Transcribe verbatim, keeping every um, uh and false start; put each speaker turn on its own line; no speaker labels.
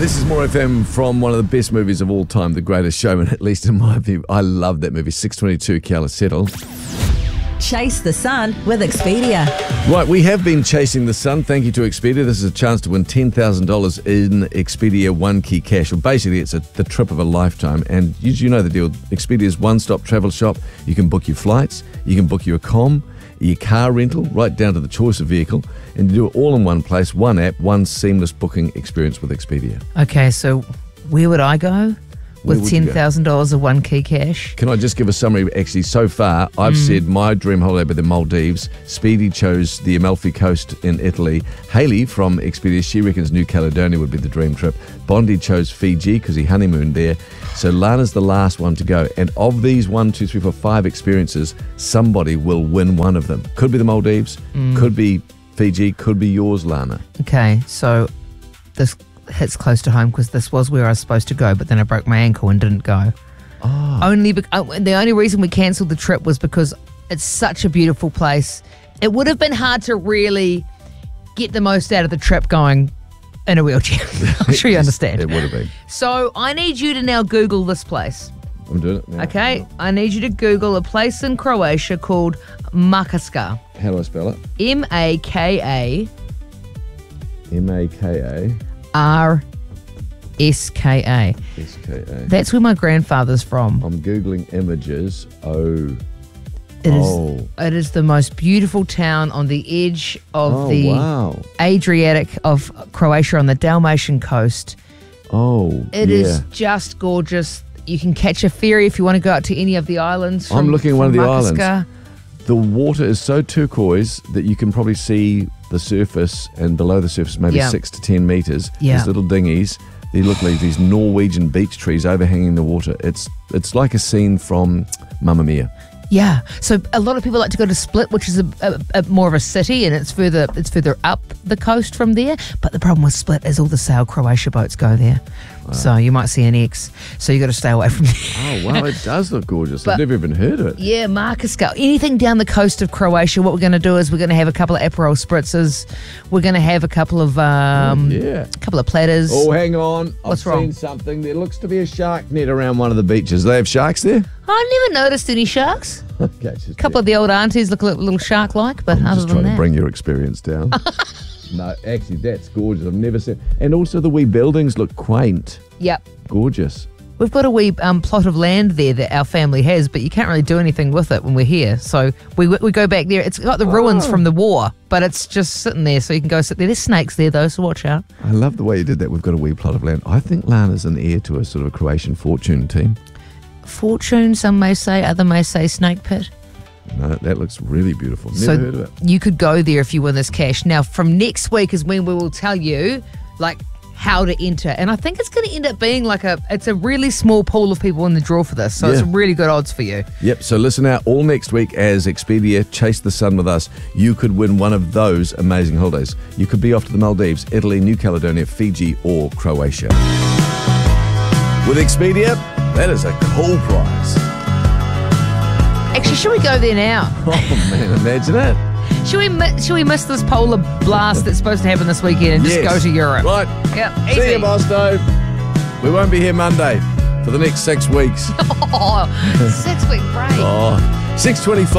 This is More F M from one of the best movies of all time, The Greatest Showman, at least in my view. I love that movie, six twenty-two Kiala Settle.
Chase the sun with Expedia.
Right, we have been chasing the sun. Thank you to Expedia. This is a chance to win ten thousand dollars in Expedia One Key Cash. Well, basically, it's a, the trip of a lifetime. And you, you know the deal. Expedia's one-stop travel shop. You can book your flights. You can book your comm, your car rental, right down to the choice of vehicle. And you do it all in one place, one app, one seamless booking experience with Expedia.
Okay, so where would I go
Where
with
would you
ten
go?
thousand dollars of one key cash?
Can I just give a summary? Actually, so far, I've
Mm.
said my dream holiday by the Maldives. Speedy chose the Amalfi Coast in Italy. Haley from Expedia, she reckons New Caledonia would be the dream trip. Bondi chose Fiji because he honeymooned there. So Lana's the last one to go. And of these one, two, three, four, five experiences, somebody will win one of them. Could be the Maldives,
Mm.
could be Fiji, could be yours, Lana.
Okay, so this hits close to home because this was where I was supposed to go, but then I broke my ankle and didn't go.
Oh.
Only be- uh, the only reason we cancelled the trip was because it's such a beautiful place. It would have been hard to really get the most out of the trip going in a wheelchair. I'm sure you understand.
It would have been.
So I need you to now Google this place.
I'm doing it now.
Okay, I need you to Google a place in Croatia called Makarska.
How do I spell it?
M A K A
M A K A
R S K A.
S K A.
That's where my grandfather's from.
I'm Googling images. Oh.
It is.
Oh.
It is the most beautiful town on the edge of
Oh,
the
wow.
Adriatic of Croatia on the Dalmatian coast.
Oh,
It
yeah.
is just gorgeous. You can catch a ferry if you want to go out to any of the islands.
I'm
from-
looking at one of
from
the
Makarska.
islands. The water is so turquoise that you can probably see the surface, and below the surface maybe
Yeah.
six to ten meters.
Yeah.
These little dinghies. They look like these Norwegian beech trees overhanging the water. It's it's like a scene from Mamma Mia.
Yeah, so a lot of people like to go to Split, which is a, a, a more of a city, and it's further it's further up the coast from there. But the problem with Split is all the Sail Croatia boats go there, so you might see an X. So you got to stay away from there.
Oh wow, it does look gorgeous.
But-
I've never even heard of it.
Yeah, Makarska. Anything down the coast of Croatia, what we're going to do is we're going to have a couple of Aperol spritzers. We're going to have a couple of um,
Yeah.
couple of platters.
Oh, hang on.
What's
I've
wrong?
seen something. There looks to be a shark net around one of the beaches. Do they have sharks there?
I never noticed any sharks.
Okay, just
A couple of the old aunties look a little, little shark-like, but
I'm
other
just
than
trying
that,
to bring your experience down. No, actually, that's gorgeous. I've never seen. And also, the wee buildings look quaint.
yep.
Gorgeous.
We've got a wee um, plot of land there that our family has, but you can't really do anything with it when we're here. So we we go back there. It's got the ruins
Oh.
from the war, but it's just sitting there, so you can go sit there. There's snakes there, though, so watch out.
I love the way you did that. We've got a wee plot of land. I think Lana's an heir to a sort of a Croatian fortune team.
Fortune, some may say, other may say snake pit.
No, that looks really beautiful. Never
so
heard of it.
you could go there if you win this cash. Now, from next week is when we will tell you, like, how to enter. And I think it's going to end up being like a, it's a really small pool of people in the draw for this. So it's
Yeah.
really good odds for you.
Yep, so listen out all next week as Expedia Chase the Sun with us. You could win one of those amazing holidays. You could be off to the Maldives, Italy, New Caledonia, Fiji, or Croatia. With Expedia, that is a cool prize.
Actually, should we go there now?
Oh man, imagine it.
Should we mi- should we miss this polar blast that's supposed to happen this weekend and just
Yes.
go to Europe?
Right.
Yep,
See
easy.
you, Bosto. We won't be here Monday for the next six weeks.
Oh, six week break.
Oh, six twenty-five.